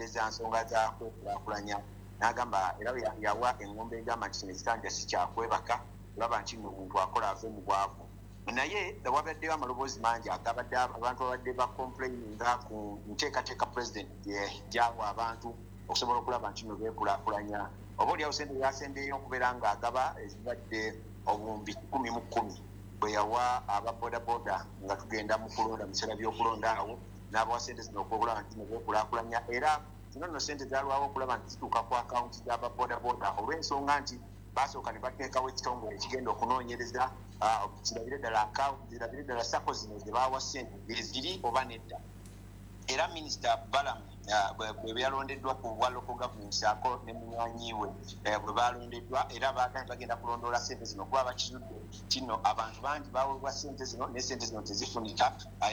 okunoonyereza nsonga za kwekulaakulanya n'agamba era yawa engombe egamba nti kino ekitanja si kyakwebaka olaba nti nno omuntu akola ave mu bwavu naye wabaddeyo amaloboozi mangi agabadde abantu babadde bacomplaininga ku nteekateeka president gyawa abantu okusobola okulaba nti nno beekulaakulanya oba oliawo sente yasembeyo okubeera ng'agaba ezibadde obuwumbi 10,000 bwe yawa ababodaboda nga tugenda mu kulonda mu biseera by'okulonda awo n'abawa sente zino okulaba nti beekulaakulanya era zino nno sente zalwawo okulaba nti zituuka ku akawunti z'ababodaboda olw'ensonga nti basooka ne bateekawo ekitongole ekigenda okunoonyereza kirabire ddala sako zino ze baawa sente ziri oba nedda era minisita Balamu bwe yalondeddwa ku bwa local government ako ne munywanyi we bwe balondeddwa era bagenda kulondoola sente zino kuba bakizudde kino abantu bangi baweebwa sente zino ne sente zino tezifunika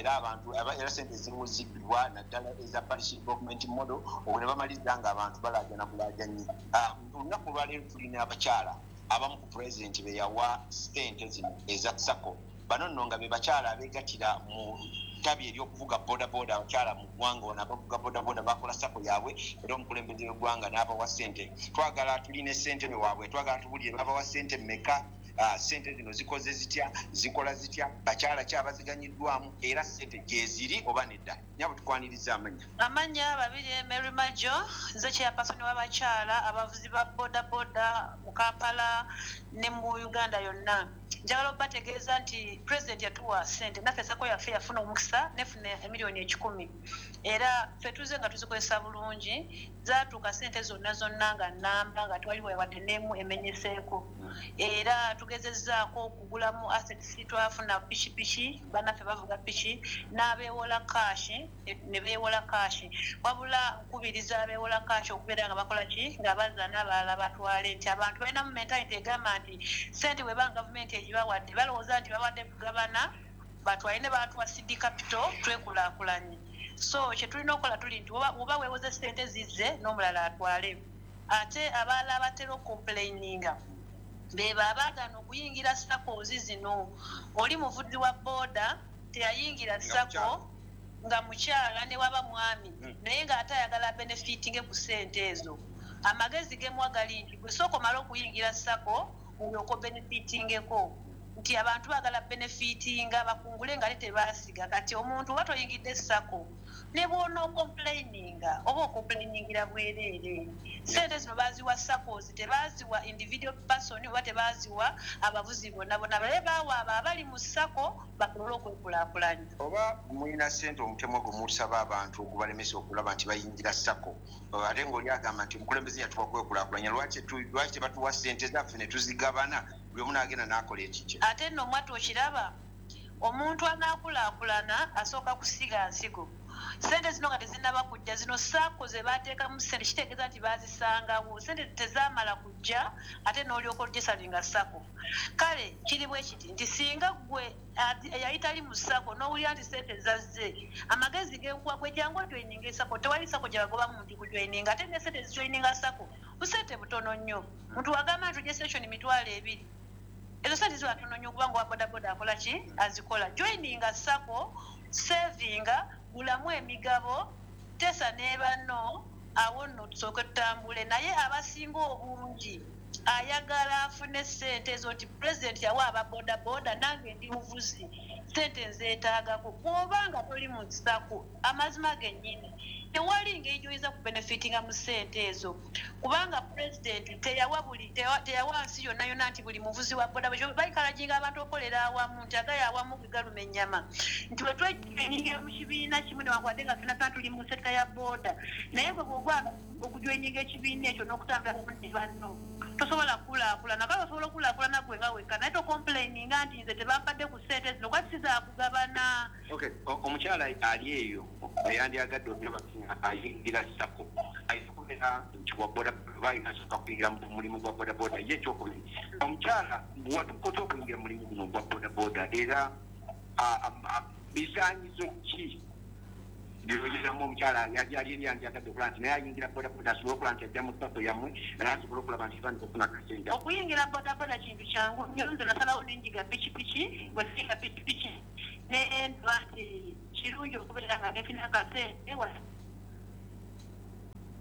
era sente zimu zibbibwa naddala eza parish development model obwo ne bamaliriza nga abantu balaajana bulaajanyi olunaku lwaleero tulina abakyala abamu ku pulezidenti be yawa sente zino eza sako bano nno nga be bakyala abeegattira mu tabi ery'okuvuga bodaboda abakyala mu ggwanga ono abavuga bodaboda bakola sako yaabwe era omukulembeze w'eggwanga n'abawa sente twagala tulina essente ne waabwe twagala tubulire babawa sente mmeka sente zino zikoze zitya zikola zitya bakyala ki abaziganyiddwamu era sente gyeziri oba nedda nyabo tukwaniriza amanya babiri Mary Majo nze kyapasoni w'abakyala abavuzi ba bodaboda mu Kampala ne mu Uganda yonna njagala okubategeeza nti president yatuwa sente naffe sako yaffe yafuna omukisa nefuna emiliyoni 10 era ffe tuze nga tuzikozesa bulungi zaatuuka sente zonna nga namba nga twaliwo wadde n'emu emenyeseeko era tugezezzaako okugulamu assets twafuna pikipiki bannaffe bavuga piki n'abeewola kaashi ne beewola kaashi wabula nkubiriza abeewola kaashi okubeera nga bakola ki nga bazza n'abalala batwale nti abantu balinamu mentality egamba nti sente bweba gavumenti egibawadde balowooza nti bawadde gavana batwale ne batuwa CD capital twekulaakulanye so kye tulina okukola tuli nti oba weewoze sente zizze n'omulala atwale ate abalala abatera okomplaininga beba abaagana okuyingira sakozi zino oli muvuzi wa boda teyayingira sako nga mukyala ne waba mwami naye ng'ate ayagala benefitinge ku sente ezo amagezi gemwa gali nti gwe sooka omala okuyingira sako olyoka benefitingeko nti abantu baagala benefitinga bakungule nga tebaasiga kati omuntu oba toyingidde sako ne bwona okomplaininga oba okomplainingira bwereere sente zino baaziwa sakozi tebaaziwa individual person oba tebaaziwa abavuzi bonna baye baawa abo abali mu sako basobole okwekulaakulanya oba mulina sente omutemo gwe musaba abantu okubalemesa okulaba nti bayingira sako ate ng'oli agamba nti omukulembeze yatuwa kwekulaakulanya lwaki tebatuwa sente zaffe ne tuzigabana buli omu n'agenda n'akola ekikye ate nno mwatu okiraba omuntu anaakulaakulana asooka kusiga nsigo sente zino nga tezinnaba kujja zino saako ze baateekamu sente kitegeeza nti baazisangawo sente tezaamala kujja ate n'olyoka olugisalinga sako kale kiri bwe kiti nti singa gwe yali tali mu sako n'owulira nti sente zazze amagezi genkuwa gwe jangu ojoyininga esako tewali sako gye bagobamu nti kujoyininga ate ne sente zijoyininga sako busente butono nnyo muntu wagamba nti ojja station 200 ezo sente ziba ntono nnyo kubanga owa bodaboda akola ki azikola joyininga sako savinga gulamu emigabo tesa ne banno awo nno tusooke tutambule naye abasinga obungi ayagala afune sente ezo nti president yawa ababodaboda nange ndi muvuzi sente nzeetaagako bw'obanga toli mu sako amazima gennyini tewali ngeri gyoyinza kubenefitinga mu sente ezo kubanga president teyawa nsi yonna yonna nti buli muvuzi wa boda baikalaginga abantu okolera awamu nti agaye awamu gegaluma ennyama nti bwe twejoyiningira mu kibiina kimu newankubadde nga fenna tuli mu sekita ya boda naye bwe bwogwana okujoyininga ekibiina ekyo n'okutambula ne banno tosobola kulaakulana kale osobola okulaakulana gwe nga wekka naye tokomplaininga nti nze tebampadde ku sente zino kwati sizaakugabana omukyala ali eyo yandyagadde okulaba ayingira sako ayinza nti waboda balina asooka kuyingira mu mulimu gwa bodaboda ye ekyokubiri omukyala watukoze okuyingira mulimu guno gwa bodaboda era bisaanyizo ki byogeramu omukyala yandyagadde okulaba nti naye ayingira bodaboda asobole okulaba nti ajja mu sako yammwe era asobole okulaba nti fani okufuna kasente okuyingira bodaboda kintu kyangu nnyo nze nasalawo nenjiga pikipiki bwe singa pikipiki ne ndwa nti kirungi okubeera nga nefina kasente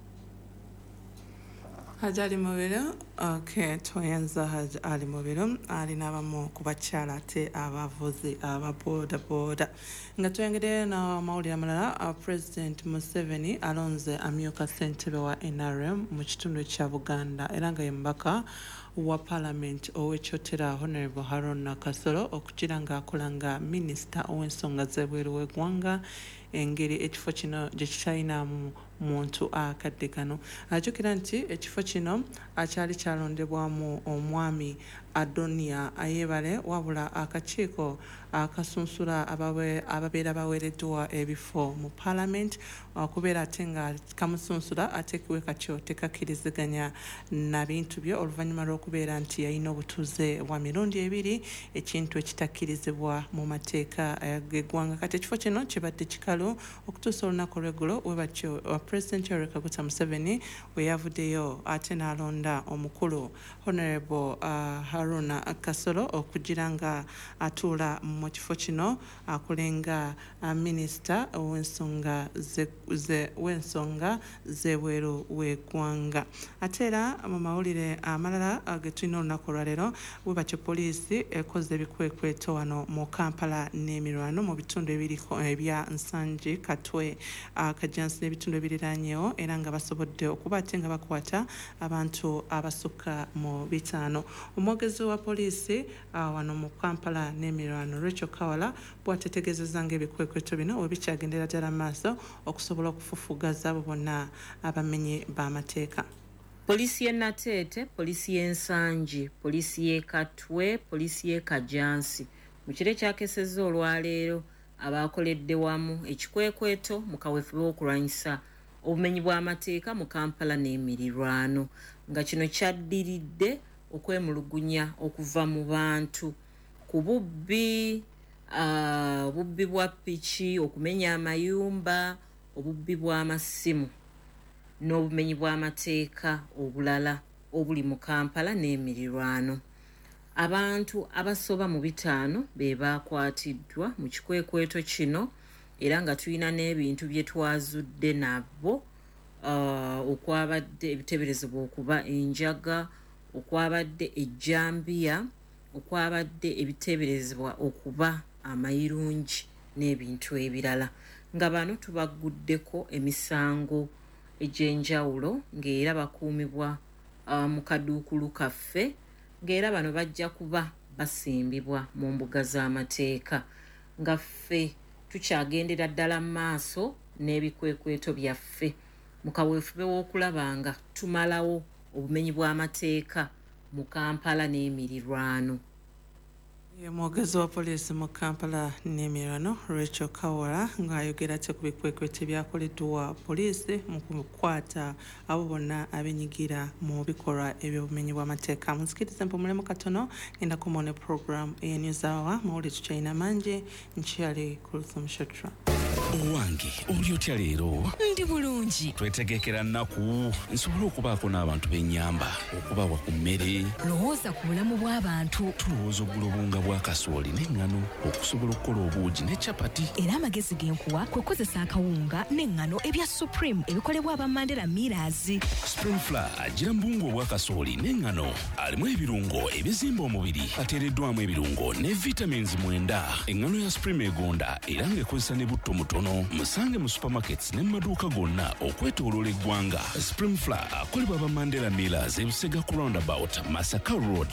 Haji Ali Mubiro, okay, Toyenza Haji Ali Mubiro, alina abamu ku bakyala ate abavuzi boda. Nga twengedde na mawulire amalala, President Museveni alonze amyuka ssentebe wa NRM mu kitundu kya Buganda era nga ye mubaka wa Parliament ow'ekyotera Honorable Haruna Kasolo okugira ng'akola nga Minisita ow'ensonga z'ebweru w'eggwanga engeri ekifo kino gye kitalinamu muntu akadde kano. Ajjukira nti ekifo kino akyali kyalondebwamu omwami Adonia Ayebale wabula akakiiko akasunsula ababeera baweereddwa ebifo mu Parliament okubeera ate nga kamusunsula ate kiweka kyo tekakkiriziganya na bintu byo oluvannyuma lw'okubeera nti yalina obutuuze bwa mirundi ebiri ekintu ekitakkirizibwa mu mateeka g'eggwanga. Kati ekifo kino kibadde kikalu okutuusa olunaku lw'eggulo we batyo President Yoweri Kaguta Museveni we yavuddeyo ate n'alonda omukulu Honorable Haruna Kasolo okugira nga atuula mu kifo kino akulenga Minisita w'ensonga z'ebweru w'eggwanga. Ate era mu mawulire amalala ge tulina olunaku olwaleero we batyo poliisi ekoze ebikwekweto wano mu Kampala n'emirwano mu bitundu ebiriko ebya Nsanje, Katwe, Kajansi n'ebitundu ebiriraanyeewo era nga basobodde okuba ate nga bakwata abantu abasukka mu 5. Omwogezi wa poliisi wano mu Kampala n'emirwano Rachel Kawala bw'ategeezezza ng'ebikwekweto bino we bikyagendera ddala maaso okusobola okufufugaza abo bonna abamenyi b'amateeka. Polisi y'e Nateete, polisi y'e Nsanje, polisi y'e Katwe, polisi y'e Kajansi mu kiro ekyakesezza olwaleero abaakoledde wamu ekikwekweto mu kaweefube w'okulwanyisa obumenyi bw'amateeka mu Kampala n'emiriraano nga kino kyaddiridde okwemulugunya okuva mu bantu ku bubbi bwa ppiki, okumenya amayumba, obubbi bw'amasimu n'obumenyi bw'amateeka obulala obuli mu Kampala n'emiriraano. Abantu abasoba mu 5 be baakwatiddwa mu kikwekweto kino era nga tulina n'ebintu bye twazudde nabo okwabadde ebiteeberezebwa okuba enjaga, okwabadde ejjambiya, okwabadde ebiteeberezebwa okuba amayirungi n'ebintu ebirala. Nga bano tubaguddeko emisango egy'enjawulo ng'era bakuumibwa mu kaduukulu kaffe ng'era bano bajja kuba basimbibwa mu mbuga z'amateeka nga ffe tukyagendera ddala mu maaso n'ebikwekweto byaffe mu kaweefube w'okulaba nga tumalawo obumenyi bw'amateeka mu Kampala n'emiriraano. Omwogezi wa poliisi mu Kampala n'emiriraano Rachel Kawala ng'ayogera ate ku bikwekweto ebyakoleddwa poliisi mu kukwata abo bonna abenyigira mu bikolwa eby'obumenyi bw'amateeka. Munsikirize mpumulemu katono ngenda kumona program eyenews hour mawulire tukyalina mangi nkyali ku Lusumushotwa. Owange oli otya leero? Ndi bulungi. Twetegekera nnaku nsobole okubaako n'abantu b'ennyamba okubawa ku mmere. Lowooza ku bulamu bw'abantu. Tulowooza ogula obunga bwa kasooli n'eŋŋano okusobola okukola obuugi ne capati. Era amagezi genkuwa kwe kukozesa akawunga n'eŋŋano ebya Supreme ebikolebwa aba Mandela Millers. Spring Flour agira mbungu obwa kasooli n'eŋŋano alimu ebirungo ebizimba omubiri ateereddwamu ebirungo ne vitamins 9. Eŋŋano ya Supreme egonda era ng'ekozesa ne butto mutono. Musange mu supermarkets ne maduuka gonna okwetooloola eggwanga. Spring Flour akolebwa aba Mandela Millers ebusega ku roundabout Masaka Road.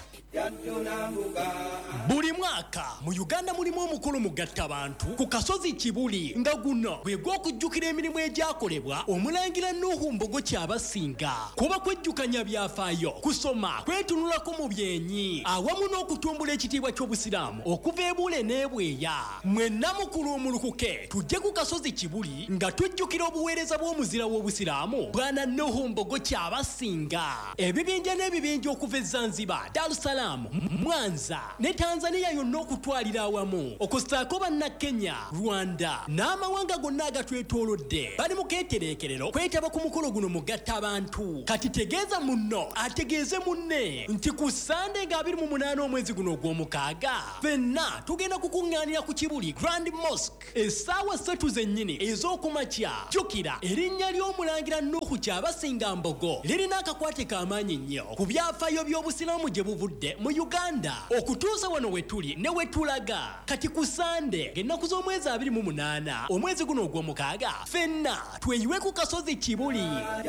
Buli mwaka mu Uganda mulimu omukolo mugatta abantu ku kasozi Kibuli nga guno gwe gw'okujjukira emirimu egyakolebwa omulangira Nuhu Mbogo Kyabasinga kuba kwejjukanya byafaayo kusoma kwetunulako mu byenyi awamu n'okutumbula ekitiibwa ky'obusiraamu okuva e Bule n'Ebweya. Mwenna mukulu omulukuke tujje ku kasozi Kibuli nga tujjukira obuweereza bw'omuzira w'obusiraamu Bwana Nuhu Mbogo Kyabasinga. Ebibinja n'ebibinja okuva e Zanzibar, Dar es Salaam, Mwanza ne Tanzania yonna okutwalira awamu okusaako bannakenya Rwanda n'amawanga gonna agatwetoolodde bali mu keetereekerero kwetaba ku mukolo guno mugatta abantu kati tegeeza munno ategeeze munne nti ku Sande nga 28 omwezi guno ogw'omukaaga ffenna tugenda kukuŋŋaanira ku Kibuli Grand Mosque essaawa 3 zennyini ez'okumakya. Jjukira erinnya ly'omulangira Nuhu Kyabasinga Mbogo lirina akakwate k'amaanyi nnyo ku byafaayo by'obusiraamu gye buvudde mu Uganda okutuusa wano we tuli ne we tulaga. Kati ku Sande ng'ennaku z'omwezi 28 omwezi guno ogw'omukaaga ffenna tweyiwe ku kasozi Kibuli.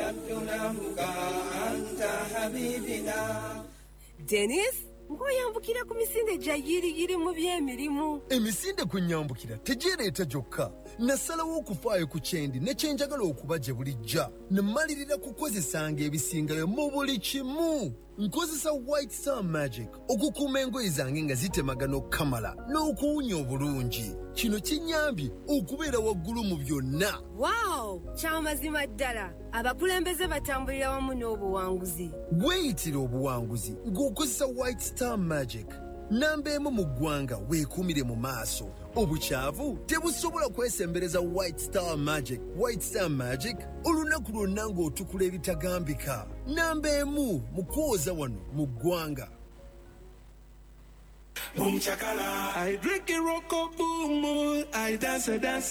Dennis, ngoyambukira ku misinde gya yiriyiri mu by'emirimu. Emisinde ku nyambukira tegireeta gyokka. Nasalawo okufaayo ku kyendi ne kyenjagala okuba gye bulijja. Nemalirira kukozesanga ebisingayo mu buli kimu. Nkozesa White Star Magic okukuuma engoye zange nga zitemagana okukamala n'okuwunya obulungi. Kino kinyambye okubeera waggulu mu byonna. Wow, kyamazima ddala. Abakulembeze batambulira wamu n'obuwanguzi. Weeyitira obuwanguzi ng'okozesa White Star Magic. Namba emu mu ggwanga weekuumire mu maaso. Obukyavu tebusobola kwesembereza White Star Magic. White Star Magic olunaku lwonna ng'otukula ebitagambika. Namba emu mu kwoza wano mu ggwanga. Boom chakala, I drink a rocko boom, I dance.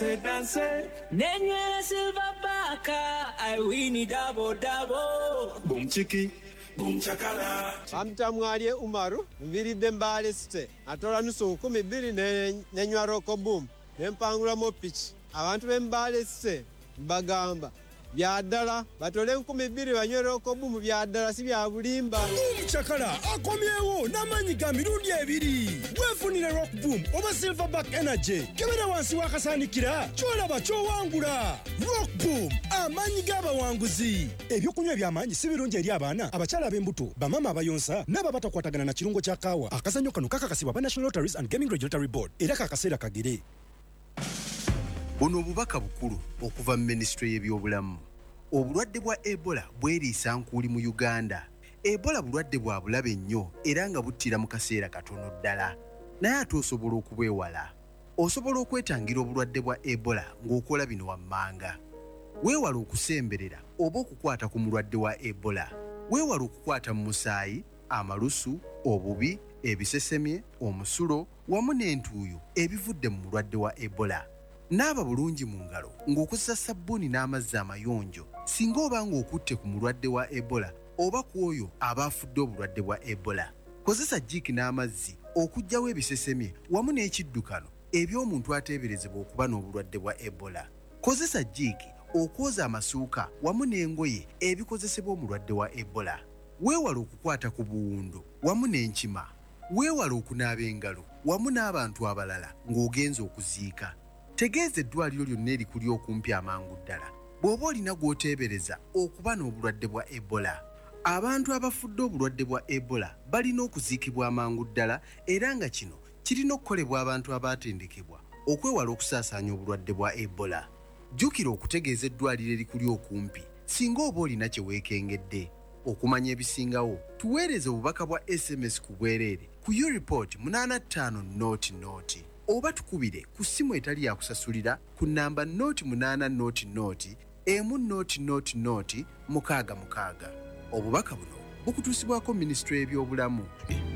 Nenye silver baka, I win it double. Boom chiki. Boom chakala. Amtamwalye Umaru, mviridde mbale site. Atola nusu 12 nenywa rocko boom. Nempangula mo pitch. Abantu bembale site bagamba. Byadala batole 12 banywe rocko boom byadala si bya bulimba. Boom chakala akomyewo namanyi ga mirundi ebiri. Wefunire rock boom oba silverback energy. Kebera wansi wakasanikira kyolaba kyowangula. Rock boom amanyi g'abawanguzi. Ebyokunywa by'amanyi si birungi eri abaana abakyala ab'embuto bamama abayonsa n'abakwatagana na kirungo kya kaawa. Akazannyo kano kakakasibwa ba National Lotteries and Gaming Regulatory Board era kakaseera kagere. Buno obubaka bukulu okuva mu Ministry y'ebyobulamu. Obulwadde bwa Ebola bweriisa nkuuli mu Uganda. Ebola bulwadde bwa bulabe nnyo era nga buttira mu kaseera katono ddala. Naye ate osobola okubwewala. Osobola okwetangira obulwadde bwa Ebola ng'okola bino wammanga. Weewala okusemberera oba okukwata ku mulwadde wa Ebola. Weewala okukwata mu musaayi, amalusu, obubi, ebisesemye, omusulo wamu n'entuuyo ebivudde mu mulwadde wa Ebola. Naaba bulungi mu ngalo ng'okozesa sabbuuni n'amazzi amayonjo singa oba ng'okutte ku mulwadde wa Ebola oba ku oyo aba afudde obulwadde bwa Ebola. Kozesa jjiiki n'amazzi okuggyawo ebisesemye wamu n'ekiddukano eby'omuntu ateeberezebwa okuba n'obulwadde bwa Ebola. Kozesa jjiiki okwoza amasuuka wamu n'engoye ebikozesebwa omulwadde wa Ebola. Weewala okukwata ku buwundo wamu n'enkima. Weewala okunaaba engalo wamu n'abantu abalala ng'ogenza okuziika. Tegeeza eddwaliro lyonna erikuli okumpi amangu ddala bw'oba olina gw'oteebereza okuba n'obulwadde bwa Ebola. Abantu abafudde obulwadde bwa Ebola balina okuziikibwa amangu ddala era nga kino kirina okukolebwa abantu abaatendekebwa okwewala okusaasaanya obulwadde bwa Ebola. Jjukira okutegeeza eddwaliro erikuli okumpi singa oba olina kye weekengedde. Okumanya ebisingawo tuweereze obubaka bwa SMS ku bwereere ku U-Report 8500 oba tukubire ku ssimu etali yakusasulira ku namba 0800 100 666. Obubaka buno bukutuusibwako Ministry y'ebyobulamu.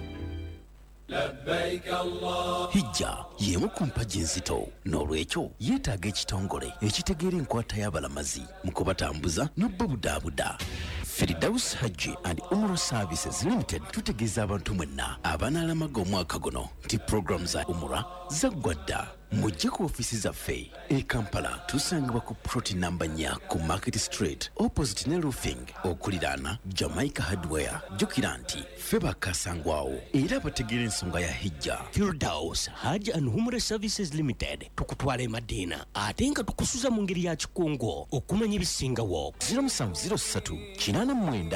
Hijja y'emu ku mpagi enzito n'olwekyo yeetaaga ekitongole ekitegeera enkwata y'abalamazi mu kubatambuza n'obbabudaabuda. Firdaus Hajji and Umrah Services Limited tutegeeza abantu mwenna abanaalamaga omwaka guno nti program za Umrah zaggwa dda. Mujje ku ofiisi zaffe e Kampala tusangibwa ku ploti namba 4 ku Market Street opposite ne roofing okuliraana Jamaica Hardware. Jjukira nti ffe bakasangwawo era bategeera ensonga ya hijja. Firdaus Hajji and Umrah Services Limited tukutwala e Madina ate nga tukusuza mu ngeri ya kikungo okumanya ebisingawo. 0703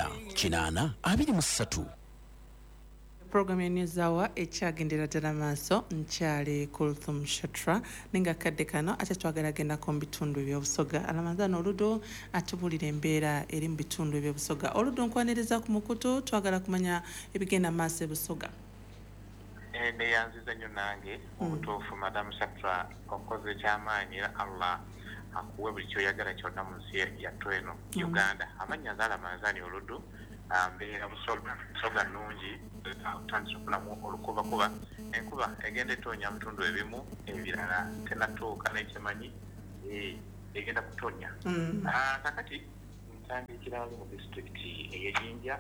8 Program ya News Hour ekyagendera ddala maaso nkyali Kulthum Shatra nenga kadde kano ate twagala genda ku bitundu ebyobusoga. Alamazana oludo atubulira embeera eri mu bitundu ebyobusoga. Oludo nkwaniriza ku mukutu twagala kumanya ebigenda maaso ebusoga. neyanziza nnyo nange obutuufu Madam Satra okoze kyamaanyi era Allah akuwe buli kyoyagala kyonna mu nsi yattu eno Uganda. Amannya Nzaala Manzaani Oludu mbeera busoga nnungi otandise okufunamu olukubakuba. Enkuba egenda etonya mu bitundu ebimu, ebirala tenatuuka n'ekimanyi egenda kutonya. Kakati ntandikira wali mu disitulikiti ey'Ejinja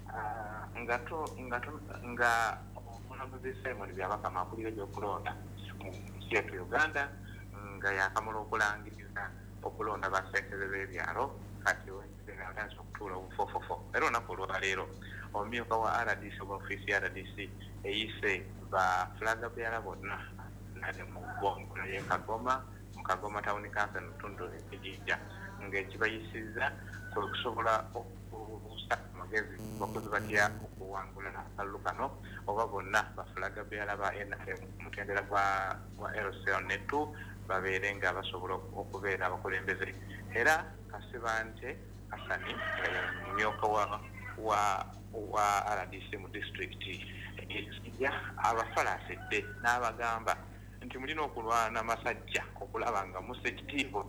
nga omulamuzi Simon Byabakama akulira ebyokulonda mu nsi yattu Uganda nga yakamala okulangiriza okulonda basekeze b'ebyalo kati atandise okutuula obufofofo. Era olunaku olwaleero omumyuka wa RDC oba ofiisi ya RDC eyise ba flaga bearer bonna nali mu ggongolo y'e Kagoma mu Kagoma Town Council mu bitundu eb'Ejinja ng'ekibayisizza kwe kusobola okubuusa amagezi bakozi batya okuwangula akalulu kano oba bonna bafulaga bearer ba NRM mutendera gwa LCL ne2 babeere nga basobola okubeera abakulembeze. Era Kasibante Hasani mumyuka wa RDC mu disitulikiti ey'Ejinja abafalasedde n'abagamba nti mulina okulwana masajja okulaba nga mussa ekitiibwa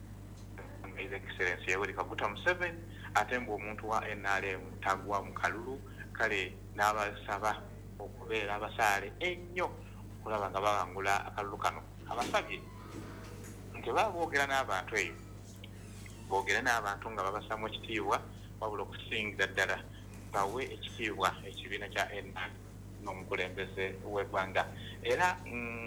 His Excellency Yoweri Kaguta Museveni ate mbu omuntu wa NRM tagwa mu kalulu kale n'abasaba okubeera abasaale ennyo okulaba nga bawangula akalulu kano. Abasabye nti boogera n'abantu eyo boogera n'abantu nga babasamu ekitiibwa wabula okusingira ddala bawe ekitiibwa ekibiina kya NRM n'omukulembeze w'eggwanga. Era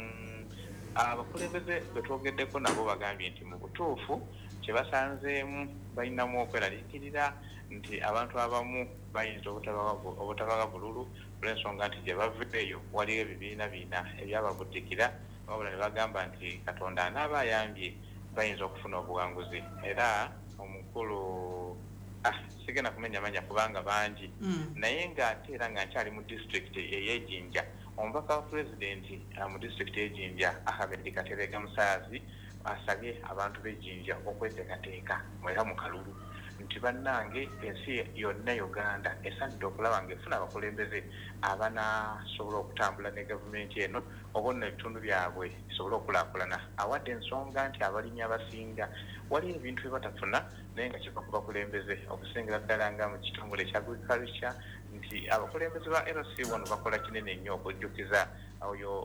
abakulembeze betwogeddeko nabo bagambye nti mu butuufu kyebasanzeemu balinamu okweraliikirira nti abantu abamu bayinza obutabaga bululu olw'ensonga nti gye baveeyo waliyo ebibiina ebyababuddikira wabula ne bagamba nti Katonda anaaba ayambye bayinza okufuna obuwanguzi. Era omukulu sigenda kumenya manya kubanga bangi naye ng'ate era nga nkyali mu disitulikiti ey'Ejinja omubaka wa pulezidenti mu disitulikiti y'Ejinja Ahmed Katerega Musaazi asabye abantu b'Ejinja okweteekateeka era mu kalulu nti bannange ensi yonna Uganda esaanidde okulaba ng'efuna abakulembeze abanasobola okutambula ne gavumenti eno obonna ebitundu byabwe bisobole okulaakulana. Awadde ensonga nti abalimi abasinga waliyo ebintu bye batafuna naye nga kiva ku bakulembeze okusingira ddala nga mu kitongole kya agriculture nti abakulembeze ba LC1 bakola kinene nnyo okujjukiza oyo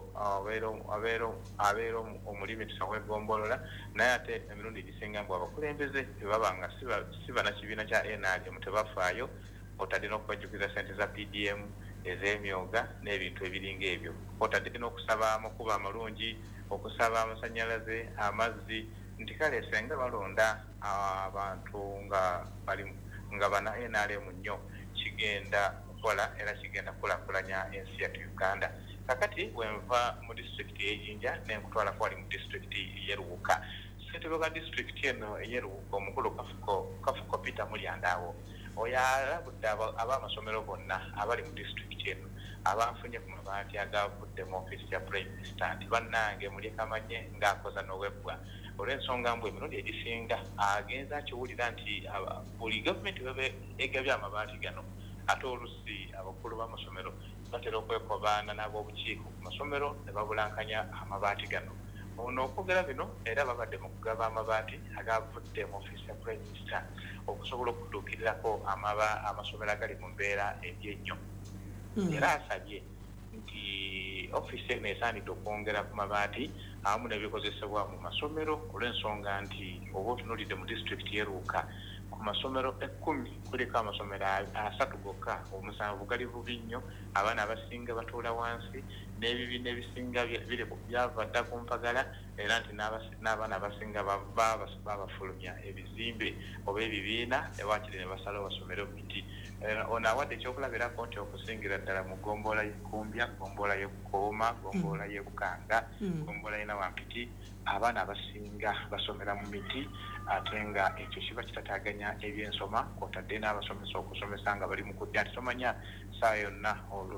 abeera omulimi tusawegombolola naye ate emirundi egisinga mbu abakulembeze tebaba nga si bannakibiina kya NRM tebafaayo otadde n'okubajjukiza sente za PDM ez'emyoga n'ebintu ebiringa ebyo otadde n'okusaba amakubo amalungi okusaba amasannyalaze amazzi nti kale senga balonda abantu nga bana NRM nnyo kigenda kukola era kigenda kulaakulanya ensi yattu Uganda. Kakati wenva mu disitulikiti y'Ejinja n'enkutwala kwali mu disitulikiti y'Eruwuka. Ssentebe wa disitulikiti eno ey'Eruwuka omukulu Kafuko Peter Mulyandaawo oyo alabudde ab'amasomero bonna abali mu disitulikiti eno abafunye ku mabaati agavudde mu ofiisi ya Prime Minister nti bannange mulyeko amanye ng'akoza n'owebbwa olw'ensonga mbu emirundi egisinga agenza akiwulira nti buli gavumenti weba egabye amabaati gano ate olusi abakulu b'amasomero batera okwekobaana n'ab'obukiiko ku masomero ne babulankanya amabaati gano. Ono okwogera bino era babadde mu kugaba amabaati agavudde mu ofiisi ya Prime Minister okusobola okudduukirirako amasomero agali mu mbeera embi ennyo. Era asabye nti ofiisi eno esaanidde okwongera ku mabaati awamu n'ebikozesebwa mu masomero olw'ensonga nti oba otunuulidde mu disitulikiti y'Eruwuka ku masomero 10 kuliko amasomero 3 gokka omusanvu gali bubi nnyo abaana abasinga batuula wansi n'ebibiina ebisinga byava dda ku mpagala era nti n'abaana abasinga babafulumya ebizimbe oba ebibiina ewakiri ne basala basomero miti. Ono awadde ekyokulabirako nti okusingira ddala mu ggombola y'Ekkumbya, ggombola y'Ebukooma, ggombola y'Ebukanga, ggombola y'Enawampiti abaana abasinga basomera mu miti ate nga ekyo kiba kitataaganya ebyensoma kwotadde n'abasomesa okusomesa nga bali mu kujja nti tomanya saa yonna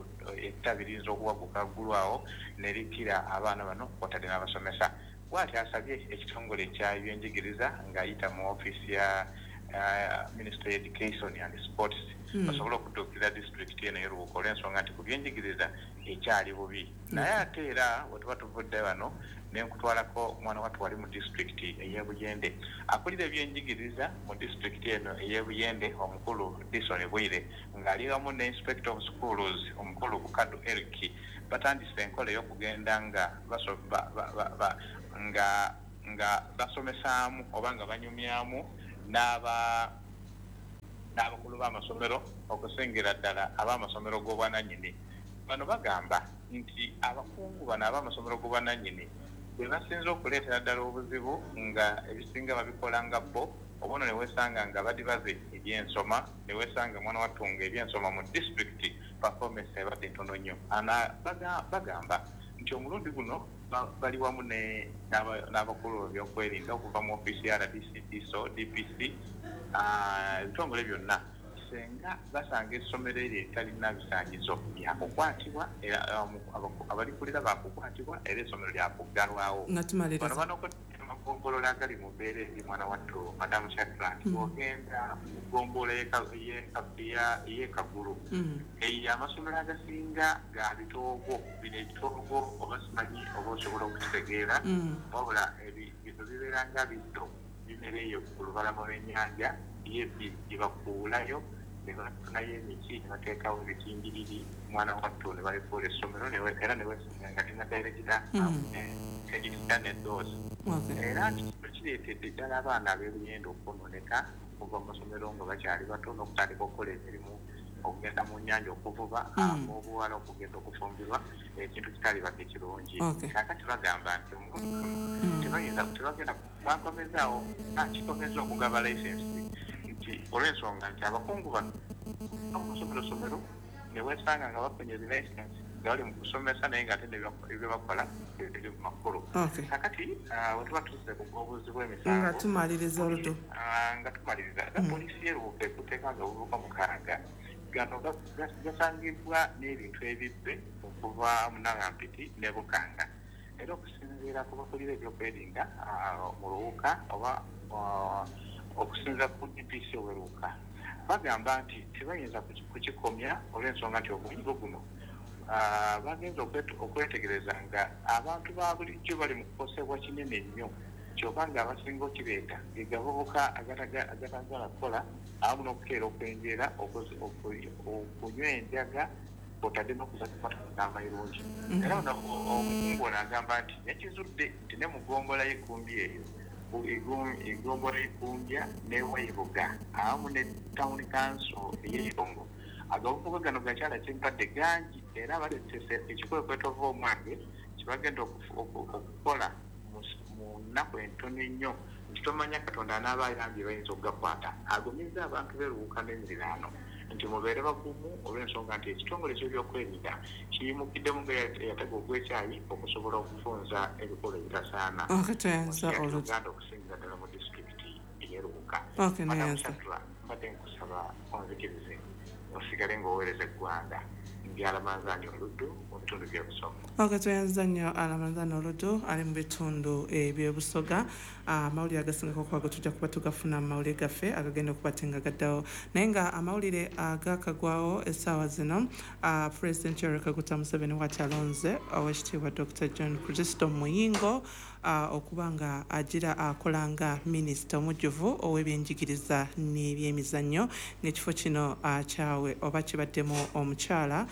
ettabi liyinza okuwaguka ggulwawo ne likkira abaana bano kwotadde n'abasomesa. Bw'ati asabye ekitongole ekya byenjigiriza ng'ayita mu ofiisi ya Ministry of Education and Sports basobola okutuukirira disitulikiti eno y'Erubuga olw'ensonga nti ku byenjigiriza ekyali bubi naye ate era bwe tuba tuvudde bano ne nkutwalako mwana wattu wali mu disitulikiti ey'e Buyende akulira ebyenjigiriza mu disitulikiti eno ey'e Buyende omukulu Dison Bwire ng'ali wamu ne Inspector of Schools omukulu Bukadu Eric batandise enkola ey'okugenda nga basomesaamu oba nga banyumyamu n'abakulu b'amasomero okusengera ddala ab'amasomero g'obwanannyini bano bagamba nti abakungu bano ab'amasomero g'obwanannyini bwe basinza okuleetera ddala obuzibu nga ebisinga babikola nga bo obono ne weesanga nga badibaze ebyensoma ne weesanga mwana wattunga ebyensoma mu disitulikiti performance ebadde ntono nnyo bagamba nti omulundi guno bali wamu n'abakulu byokwerinda okuva mu ofiisi ya RDC, DSO, DPC ebitongole byonna senga basanga essomero eryo etalina bisaanyizo byakukwatibwa era abalikulira bakukwatibwa era essomero lyakuggalwawo amagombolola agali mu mbeera eri mwana wattu Madamu Shadrack bw'ogenda mu ggombolola y'Ekagulu eyo amasomero agasinga ga bitoogo bino ebitoogo oba simanyi oba osobola okukitegeera wabula bino bibeera nga biddo bimera eyo ku lubalama lw'ennyanja yebakuulayo ne batunayo emiti ne bateekawo ebikingiriri mwana wattu ne balifuula essomero era ne weesinga nga linadayirekita edikita neddoozi era kireetedde ddala abaana ab'ebuyenda okwonooneka okuva mu masomero nga bakyali bato n'okutandika okukola emirimu okugenda mu nnyanja okuvuba obuwala okugenda okufumbirwa ekintu kitalibadde kirungi kakati bagamba nti tebagenda bakomezaawo kikomeza okugaba layisensi nti olw'ensonga nti abakungu bano okusomero ne weesanga nga bafunye ezilayisensi nga bali mu kusomesa naye nga ate ebyo bakola biri mu makulu kakati we tuba tuzze ku bw'obuzi bw'emisango nga tumaliriza oludo poliisi y'Erubuga ekuteeka nga obuvuka mukaaga gano gasangibwa n'ebintu ebibbe okuva mu Nagampiti ne Bukanga era okusinziira ku bakulira ebyokwerinda mu Luwuka oba okusinziira ku DPC ow'Eruwuka bagamba nti tebayinza kukikomya olw'ensonga nti omuyigo guno bagenza okwetegereza nga abantu ba bulijjo bali mu kukosebwa kinene nnyo kyokka nga abasinga okireeta egavubuka agatagala kukola awamu n'okukeera okwenjeera okunywa enjaga otadde n'okuzakugamba irungi era omukungu ono agamba nti yakizudde nti ne mu ggombola y'ekkumbi eyo egombola y'ekkumbya n'ewayibuga awamu ne town council ey'Ekitongo agavubuka gano gakyala kyempadde gangi era baleetese ekikwekweto omwange kibagenda okukola mu nnaku entono ennyo nti tomanya Katonda anaaba ayambye bayinza okugakwata agumizza abantu b'Eruwuka n'emiriraano nti mubeere bagumu olw'ensonga nti ekitongole ky'ebyokwerinda kiyimukiddemu nga yatega ogw'ekyayi okusobola okufunza ebikolwa ebitasaana Uganda okusingira ddala mu disitulikiti ey'Eruwuka mbadde nkusaba onzikirize osigale ng'oweereza eggwanga ndi Alamanzaani Oluddu mu bitundu by'Ebusoga tuyanza nnyo Alamanzaani Oluddu ali mu bitundu eby'Ebusoga amawulire agasingako okuba tujja kuba tugafuna mu mawulire gaffe agagenda okubatenga gaddawo naye nga amawulire agakagwawo essaawa zino President Yoweri Kaguta Museveni bw'ati alonze Oweekitiibwa Dr. John Chrysostom Muyingo okuba nga akola nga minisita omujjuvu ow'ebyenjigiriza n'ebyemizannyo ng'ekifo kino kyawe oba kibaddemu omukyala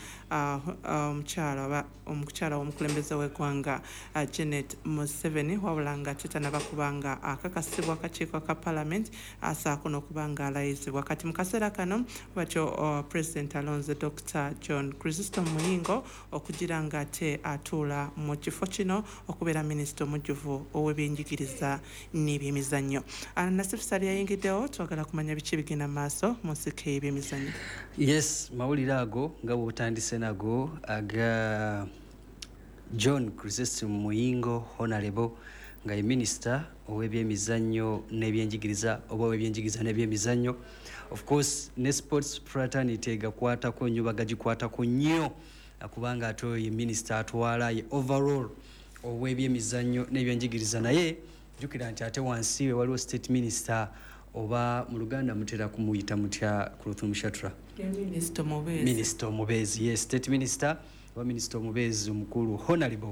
w'omukulembeze w'eggwanga Janet Museveni wabula nga tetanaba kubanga akakasibwa akakiiko ka Parliament asaako n'okuba nga alayizibwa kati mu kaseera kano batyo President alonze Dr. John Chrysostom Muyingo okugira nga ate atuula mu kifo kino okubeera minisita omujjuvu ow'ebyenjigiriza n'ebyemizannyo Nasifusali yayingiddewo twagala kumanya biki bigenda maaso mu nsiko y'ebyemizannyo. Yes, mawulire ago nga bw'otandise nago aga John Chrysostom Muyingo Honorable nga ye minisita ow'ebyemizannyo n'ebyenjigiriza oba ow'ebyenjigiriza n'ebyemizannyo. Of course ne sports fraternity egakwatako nnyo bagagikwatako nnyo kubanga ate ye minisita atwala ye overall ow'ebyemizannyo n'ebyenjigiriza naye jjukira nti ate wansi we waliwo state minister oba mu Luganda mutera kumuyita mutya Kuruthum Shatra Minister Omubezi, yes, State Minister wa Minister Omubezi omukulu Honorable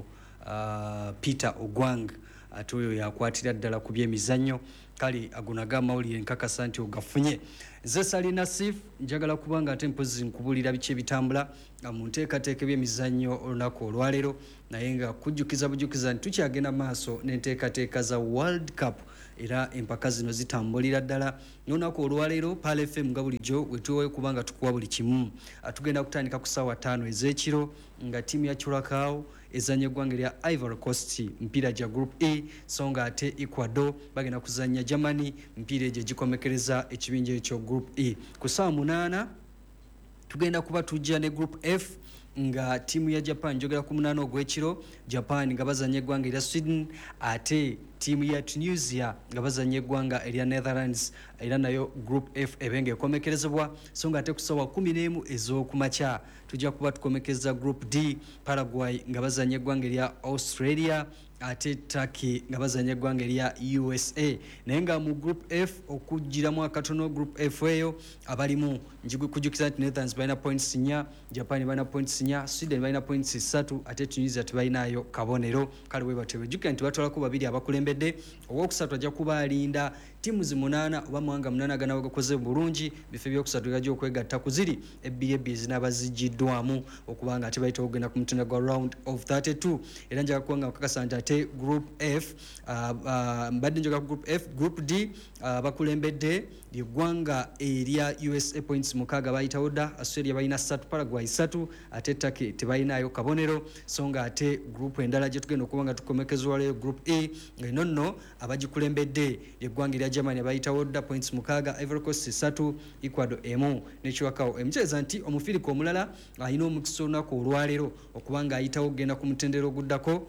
Peter Ogwang ate oyo yakwatira ddala ku byemizannyo kale agunaga amawulire nkakasa nti ogafunye. Nze Salina Sif njagala kubanga ate mpozi nkubulira biki ebitambula mu nteekateeka by'emizannyo olunaku olwaleero naye nga bujukiza nti tukyagenda maaso n'enteekateeka za World Cup era empaka zino zitambulira ddala n'olunaku olwaleero Pal FM nga bulijjo wetuwoye kubanga tukuwa buli kimu. Tugenda kutandika ku ssaawa 5 ez'ekiro nga ttiimu ya Curacao ezanya eggwanga lya Ivory Coast mpiira gya Group E so nga ate Ecuador bagenda kuzanya Germany mpiira egyo gikomekereza ekibinja ekyo Group E. Ku ssaawa 8 tugenda kuba tujja ne Group F nga timu ya Japan njogera ku 8 ogw'ekiro Japan nga bazanya eggwanga erya Sweden ate timu ya Tunisia nga bazanya eggwanga erya Netherlands era nayo Group F ebenge ekomekerezebwa so nga ate ku ssaawa 11 ez'okumakya tujja kuba tukomekeza Group D Paraguay nga bazanya eggwanga erya Australia ate Turkey nga bazanya eggwanga erya USA naye nga mu Group F okujjiramu akatono Group F eyo abalimu kujjukiza nti Netherlands balina points 4 Japan balina points 4 Sweden balina points 3 ate Tunisia tebalinayo kabonero kale we batebe jjukira nti batwalako babiri abakulembedde owokusatu ajja kuba alinda timu zi 8 oba mwanga 8 agana bagakoze bulungi bifo byokusatu gajja okwegatta ku ziri ebbiri zinabazijjiddwamu okubanga ate bayita okugenda ku mutenda gwa round of 32 era njaga kuwanga kakasa nti ate Group F mbadde njoga ku Group F Group D bakulembedde eggwanga erya USA points 6 bayitawo dda Australia balina 3 Paraguay 3 ate Turkey tebalinayo kabonero so nga ate group endala gye tugenda okubanga tukomekezwa leero Group A nga nno abagikulembedde eggwanga erya Germany bayitawo dda points 6 Ivory Coast 3 Ecuador emu ne Curacao emutegeeza nti omufirika omulala alina omukisa olunaku olwaleero okubanga ayitawo okugenda ku mutendero oguddako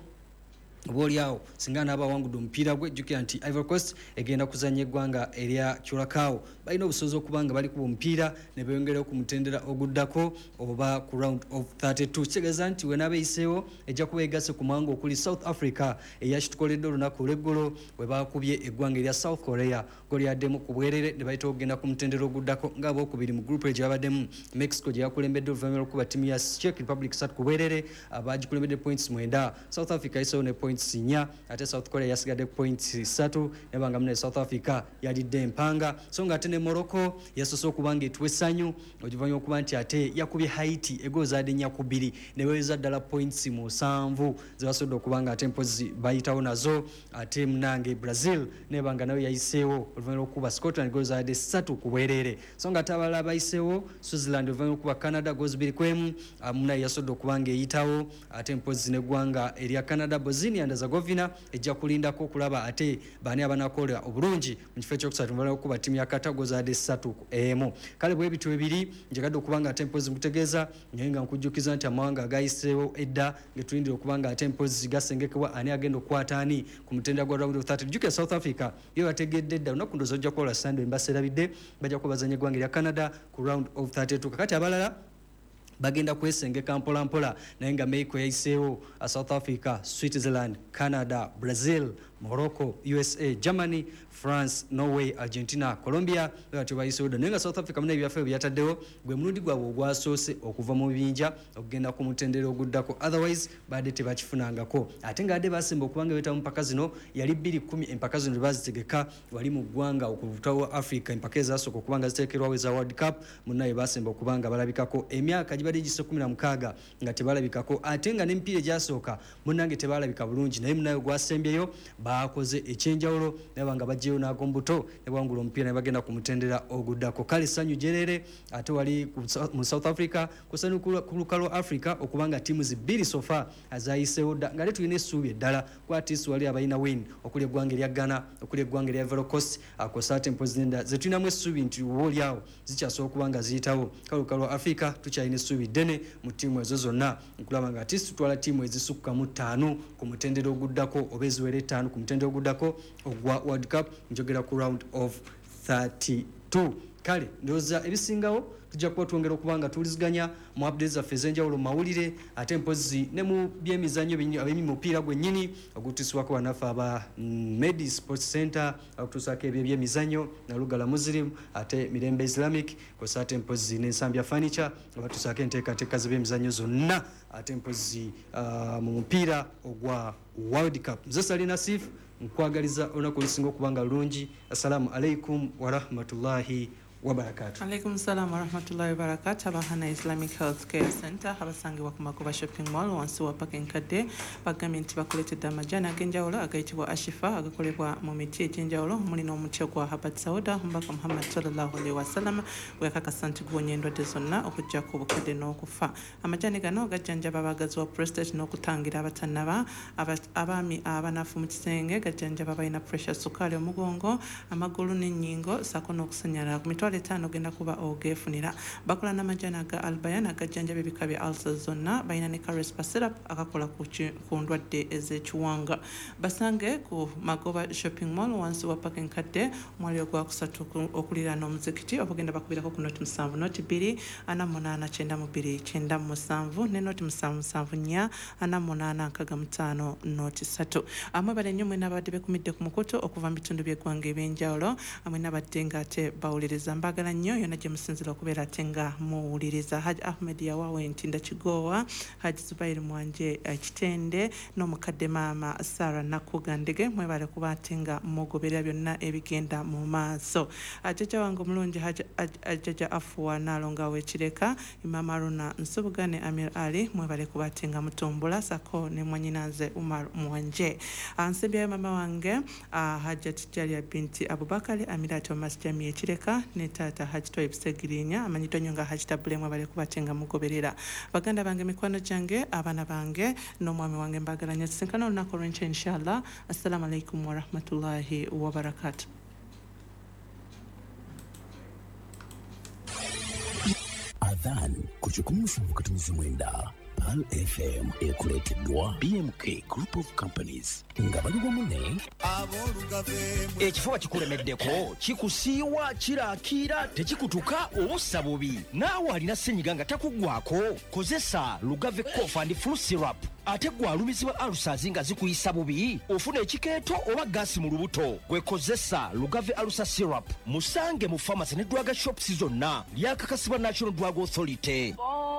Boliao singana abawangudde omupiira gwe jjukira nti Ivory Coast egenda kuzanya eggwanga erya Curacao balina obusobozi okubanga bali ku omupiira ne beeyongera ku mutendera oguddako oba ku round of 32 kitegeeza nti we nabeeyiseewo ejja kuba egase ku mawanga okuli South Africa eyakitukoledde olunaku olw'eggolo we baakubye eggwanga erya South Korea golyaddemu ku bwerere ne bayita okugenda ku mutendera oguddako ng'abookubiri mu group gye babaddemu Mexico gye yakulembedde oluvannyuma lw'okuba ttiimu ya Czech Republic 3 ku bwerere abagikulembedde points 9 South Africa yiseewo ne points 4 ate South Korea yasigadde points 3 nebanga mune South Africa yalidde empanga so nga ate ne Morocco yasoose okubanga etuwa essanyu ogivanya okuba nti ate yakubye Haiti egozaadde 4-2 neweza ddala points 7 zebasobodde okubanga ate mpozi bayitawo nazo ate munange Brazil nebanga nayo yayiseewo oluvannyuma lw'okuba Scotland gozaadde 3 ku bwereere so nga ate abalala bayiseewo Switzerland oluvannyuma lw'okuba Canada gozi 2-1 munaye yasobodde okubanga eyitawo ate mpozi n'eggwanga erya Canada Bosnia and Herzegovina ejja kulindako okulaba ate bani abanakola obulungi mu kifo ekyokusatu oluvannyuma lw'okuba ttiimu ya Qatar gozaadde 3-1 kale bwe bitu ebiri njagadde okubanga ate mpozi mutegeeza naye nga nkujjukiza nti amawanga agayiseewo edda ngetulindira okubanga ate mpozi gasengekebwa ani agenda okukwata ani ku mutendera gwa round of 30 jjukira South Africa yo bategedde edda olunaku ndoza ojja kukola Sunday mbaserabidde bajja kuba bazanya eggwanga erya Canada ku round of 32 kakati abalala bagenda kwesengeka mpolampola naye nga Mexico yayiseewo South Africa Switzerland Canada Brazil Morocco USA Germany France Norway Argentina Colombia bati bayiseewo naye nga South Africa muna ebyaffe byataddewo gwe mulundi gwabwe ogwasoose okuva mu bibinja okugenda ku mutendero oguddako otherwise badde tebakifunangako ate nga adde basemba okubanga beta mu mpaka zino yali 210 empaka zino bazitegeka wali mu ggwanga okuvutawo Africa empaka ezasooka okubanga ziteekerwawo eza World Cup munaye basemba okubanga balabikako emyaka gibadde gise 16 nga tebalabikako ate nga n'emipiira egyasooka munnange tebalabika bulungi naye munaye gwasembyeyo bakoze ekyenjawulo nebanga bajjeyo n'agombuto ne bwangula omupiira ne bagenda ku mutendera oguddako kale ssanyu gyerere ate wali mu South Africa kusanu ku lukalo Africa okubanga tiimu zibiri sofa azayiseewo dda nga tulina essuubi eddala kwatiisi wali abalina win okuli eggwanga erya Ghana okuli eggwanga erya Ivory Coast akosaate mpozi nenda zetulinamu essuubi nti oboolyawo zikyasobola okubanga ziyitawo kale lukalo Africa tukyalina essuubi ddene mu ttiimu ezo zonna nkulaba nga ati tutwala ttiimu ezisukkamu 5 ku mutendera oguddako oba eziwera 5 ku mutendera oguddako ogwa World Cup njogera ku round of 32 kale ndowooza ebisingawo tujja kuba twongera okuba nga tuwuliziganya mu updates zaffe ez'enjawulo mawulire ate mpozi ne mu byemizannyo ab'emipiira gwennyini ogutuusibwako banaffe aba Medi Sports Center okutuusako ebyo ebyemizannyo Nalugala Muslim ate Mirembe Islamic kosa ate mpozi n'ensambya furniture abatuusako enteekateeka z'ebyemizannyo zonna ate mpozi mu mupiira ogwa World Cup. Nze Sali Nasif nkwagaliza olunaku olusinga okuba nga lulungi. Assalamu alaikum warahmatullahi wabarakatuh. Alaikum salam warahmatullahi wabarakatuh. Abahana Islamic Healthcare Center abasangibwa ku Magoba Shopping Mall wansi wa Parking Kadde bagambye nti bakolekedde amajjana ag'enjawulo agayitibwa Ashifa agakolebwa mu miti egy'enjawulo muli n'omuti ogwa Habat Sauda Mbaka Muhammad sallallahu alaihi wasallam bwe yakakasa nti guwonya endwadde zonna okuggyako obukadde n'okufa. Amajjani gano gajjanjaba abagazi wa prostate n'okutangira abatannaba abaami abanafu mu kisenge gajjanjaba balina pressure sukaali omugongo amagulu n'ennyingo sako n'okusanyala ku mitwalo 5 genda kuba ogefunira bakola n'amajjana aga albayana gajjanjaba ebika bya ulcers zonna balina ne carespa syrup akakola ku ndwadde ez'ekiwanga basange ku Magoba Shopping Mall wansi wa Parking Kadde mwali ogwakusatu okulira n'omuzikiti obugenda bakubirako ku noti 7 noti 2 9892 ne noti 774 9865 noti 3 amwe bale nnyo mwena abadde bekumidde ku mukutu okuva mu bitundu by'eggwanga eby'enjawulo amwe n'abadde ng'ate bawuliriza mbagala nnyo yonna gye musinzira okubeera ate nga muwuliriza. Haji Ahmed Yawawe Ntinda Kigowa, Haji Zubairi Mwanje Kitende n'omukadde maama Sara Nakugandege mwebale kuba ate nga mugoberera byonna ebigenda mu maaso. Ajjaja wange omulungi Ajjaja Afuwa Nalonga w'Ekireka Imam Aruna Nsubugane Amir Ali mwebale kuba ate nga mutumbula sako ne mwanyinanze Umar Mwanje. Ansebyayo mama wange Hajjat Jalia binti Abubakari Amira Thomas Jamie Ekireka ne taata Haji Toyib Segirinya amanyiddwa nnyo nga Haji Tabule mwebale kuba ate nga mugoberera. Baganda bange mikwano gyange abaana bange n'omwami wange mbagalanya tusinkana olunaku olw'enkya inshallah. Assalamu alaikum warahmatullahi wabarakatuh. Adhan kuchukumusa mkatumizi mwenda Pal FM ekuleteddwa BMK Group of Companies nga baliwo mune ekifuba kikulemeddeko kikusiiwa kiraakira tekikutuka obussa bubi naawe alina ssenyiga nga takuggwako kozesa Lugave Cough and Flu Syrup ate gwalumizibwa alusazi nga zikuyisa bubi ofuna ekikeeto oba gaasi mu lubuto gwekozesa Lugave Alusa Syrup musange mu pharmacy ne drug shops zonna lyakakasibwa National Drug Authority.